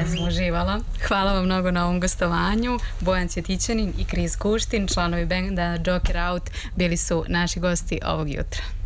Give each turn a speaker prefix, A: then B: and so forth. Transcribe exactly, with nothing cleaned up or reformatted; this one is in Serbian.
A: sam uživala. Hvala vam mnogo na ovom gostovanju. Bojan Cvjetićanin i Kris Kuštin, članovi benda Joker Out, bili su naši gosti ovog jutra.